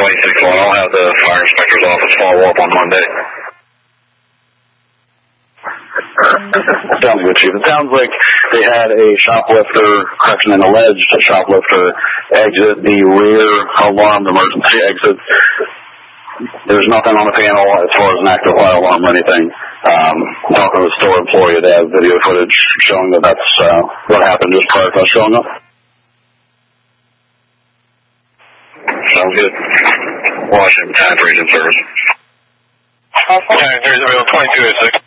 261. I'll have the fire inspector's office follow up on Monday. Sounds good, Chief. It sounds like they had a shoplifter, an alleged shoplifter, exit the rear alarmed emergency exit. There's nothing on the panel as far as an active fire alarm or anything. Talking to the store employee, they have video footage showing that that's what happened just prior to us showing up. Sounds good. Washington, time for agent service. Okay, there's a real 22-6.